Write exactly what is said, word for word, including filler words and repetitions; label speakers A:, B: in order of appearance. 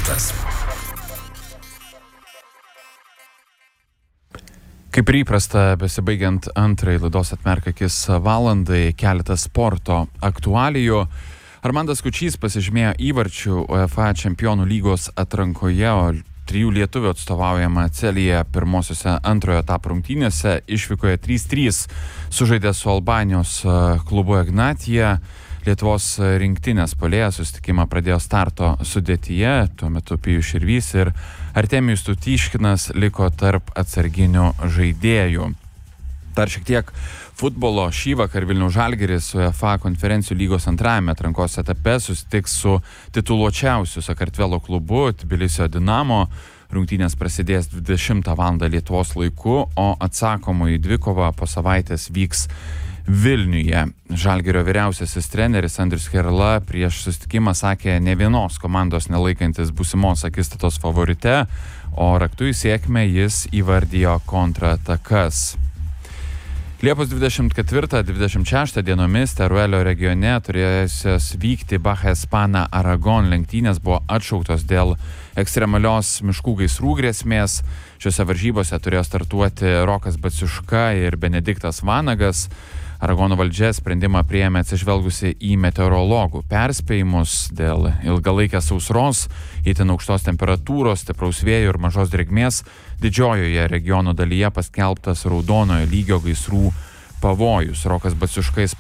A: sportas.
B: Kaip ir įprasta, besibaigiant antrai laidos Atmerk akis valandai, keletas sporto aktualijų. Armandas Kučys pasižymėjo įvarčių UEFA Čempionų lygos atrankoje, o trijų lietuvių atstovaujama Celija pirmosiose antrojo etapo rungtynėse išvykoje trys trys sužaidė su Albanijos klubu Ignatija. Lietuvos rinktinės puolėjas susitikimą pradėjo starto sudėtyje, tuo metu Pijus Širvys ir Artemijus Tutyškinas liko tarp atsarginių žaidėjų. Dar šiek tiek futbolo. Šįvakar Vilniaus Žalgiris UEFA konferencijų lygos antrajame atrankos etape susitiks su tituluočiausiu Sakartvelo klubu Tbilisio Dinamo. Rungtynės prasidės dvidešimtą valandą Lietuvos laiku, o atsakomoji dvikova po savaitės vyks Vilniuje. Žalgirio vyriausiasis treneris Andrius Herla prieš susitikimą sakė ne vienos komandos nelaikantis būsimos akistatos favorite, o raktu į sėkmę jis įvardijo kontratakas. Liepos dvidešimt ketvirtą dvidešimt šeštą dienomis Teruelio regione turėjusios vykti Baja Hispana Aragon lenktynės buvo atšauktos dėl ekstremalios miškų gaisrų grėsmės. Šiuose varžybose turėjo startuoti Rokas Baciuška ir Benediktas Vanagas. Aragono valdžia sprendimą priėmė atsižvelgusi į meteorologų perspėjimus dėl ilgalaikės sausros, itin aukštos temperatūros, stipraus vėjo ir mažos drėgmės. Didžiojoje regiono dalyje paskelbtas raudonojo lygio gaisrų pavojus. Rokas Baciuška